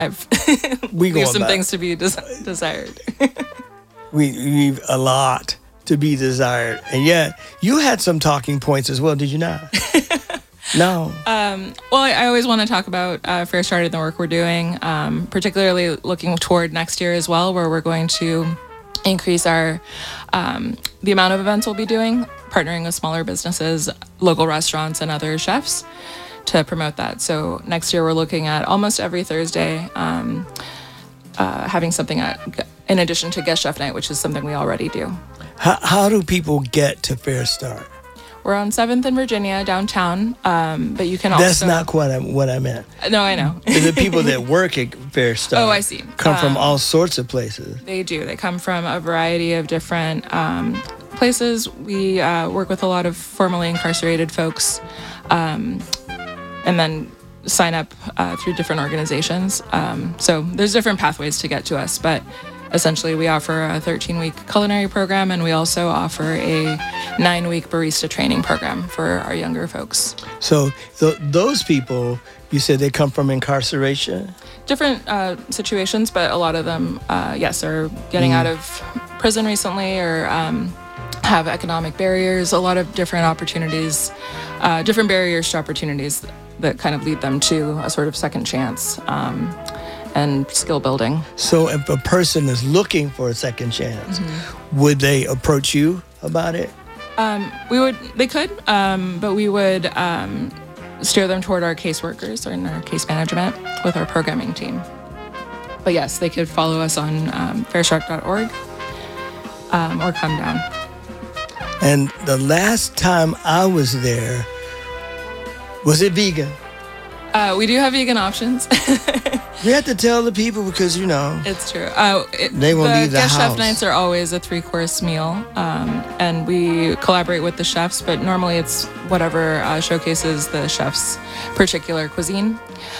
I've We leave going some back. things to be desired. We leave a lot to be desired. And yet, you had some talking points as well, did you not? No. Well, I always want to talk about Fair Start and the work we're doing, particularly looking toward next year as well, where we're going to increase our the amount of events we'll be doing, partnering with smaller businesses, local restaurants, and other chefs to promote that. So next year we're looking at almost every Thursday having something in addition to Guest Chef Night, which is something we already do. How do people get to Fair Start? We're on 7th in Virginia, downtown, but you can also... That's not quite what I meant. No, I know. The people that work at Fair Start Oh, I see. come from all sorts of places. They do. They come from a variety of different places. We work with a lot of formerly incarcerated folks and then sign up through different organizations. So there's different pathways to get to us, but essentially we offer a 13-week culinary program, and we also offer a 9-week barista training program for our younger folks. So those people, you said they come from incarceration? Different situations, but a lot of them, yes, are getting out of prison recently or have economic barriers, a lot of different opportunities, different barriers to opportunities that kind of lead them to a sort of second chance and skill building. So if a person is looking for a second chance, would they approach you about it? They could, but we would steer them toward our caseworkers and our case management with our programming team. But yes, they could follow us on fairstart.org or come down. And the last time I was there, was it vegan? We do have vegan options. You have to tell the people because, you know, It's true. They won't leave the Guest Chef house. Nights are always a 3-course meal, and we collaborate with the chefs, but normally it's whatever showcases the chef's particular cuisine.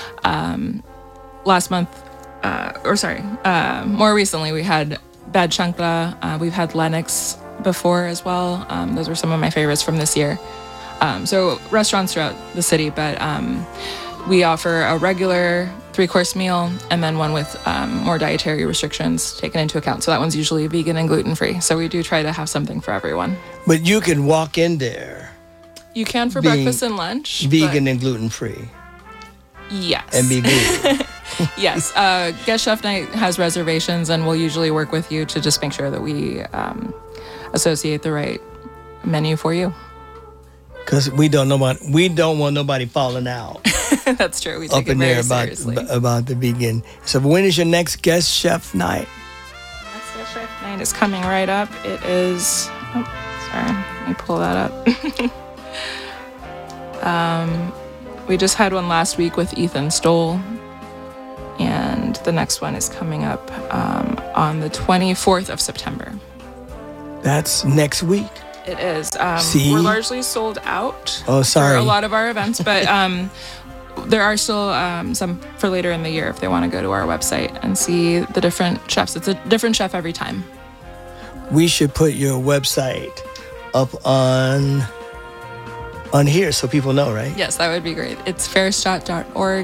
Last month, more recently, we had Bad Chancla. We've had Lennox before as well. Those were some of my favorites from this year. So restaurants throughout the city, but we offer a regular 3-course meal and then one with more dietary restrictions taken into account. So that one's usually vegan and gluten-free. So we do try to have something for everyone. but you can walk in there You can for Being breakfast and lunch. vegan and gluten-free But yes. and be good. Yes. Guest Chef Night has reservations, and we'll usually work with you to just make sure that we associate the right menu for you. Because we don't want nobody falling out That's true. We take up it in very there seriously. about the vegan. So when is your next Guest Chef Night? Next Guest Chef Night is coming right up. It is... Oh, sorry. Let me pull that up. We just had one last week with Ethan Stoll. And the next one is coming up on the 24th of September. That's next week. It is. See? We're largely sold out Oh, for sorry. a lot of our events, but there are still some for later in the year if they want to go to our website and see the different chefs. It's a different chef every time. We should put your website up on here so people know, right? Yes, that would be great. It's fairstart.org,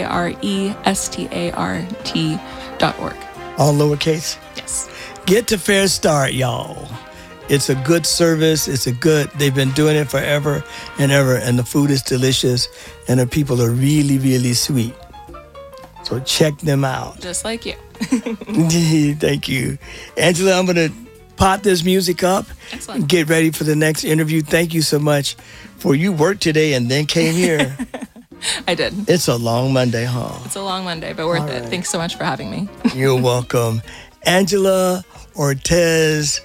FARESTART.org. All lowercase. Yes. Get to Fair Start, y'all. It's a good service. They've been doing it forever and ever, and the food is delicious, and the people are really, really sweet. So check them out. Just like you. Thank you. Angela, I'm going to pot this music up. Excellent. Get ready for the next interview. Thank you so much for you worked today and then came here. I did. It's a long Monday, huh? It's a long Monday, but worth it. right. Thanks so much for having me. You're welcome. Angela Ortiz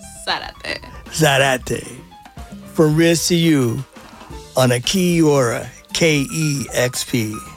Zarate from Riz to You on a Kiora KEXP.